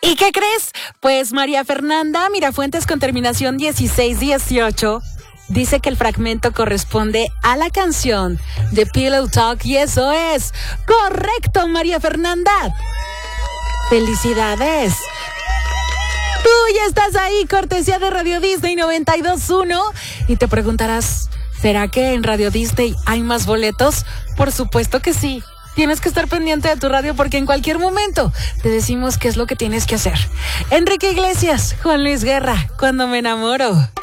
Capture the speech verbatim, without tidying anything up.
¿Y qué crees? Pues María Fernanda Mirafuentes con terminación dieciséis dieciocho dice que el fragmento corresponde a la canción de Pillow Talk y eso es correcto, María Fernanda. ¡Felicidades! Tú ya estás ahí, cortesía de Radio Disney noventa y dos punto uno y te preguntarás, ¿será que en Radio Disney hay más boletos? Por supuesto que sí. Tienes que estar pendiente de tu radio porque en cualquier momento te decimos qué es lo que tienes que hacer. Enrique Iglesias, Juan Luis Guerra, Cuando me enamoro.